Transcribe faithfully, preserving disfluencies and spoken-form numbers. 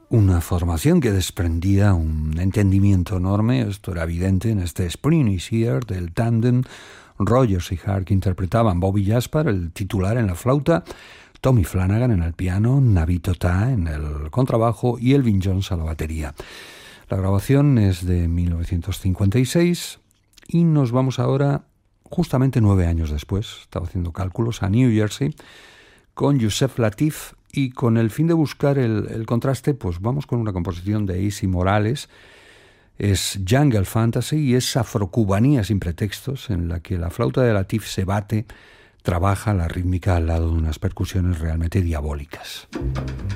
Una formación que desprendía un entendimiento enorme, esto era evidente en este Spring is Here del tándem Rogers y Hart, que interpretaban Bobby Jasper, el titular, en la flauta, Tommy Flanagan en el piano, Navito Ta en el contrabajo y Elvin Jones a la batería. La grabación es de mil novecientos cincuenta y seis y nos vamos ahora, justamente nueve años después, estaba haciendo cálculos, a New Jersey, con Yusef Lateef. Y con el fin de buscar el, el contraste, pues vamos con una composición de Easy Morales. Es Jungle Fantasy y es afrocubanía sin pretextos, en la que la flauta de Lateef se bate, trabaja la rítmica al lado de unas percusiones realmente diabólicas.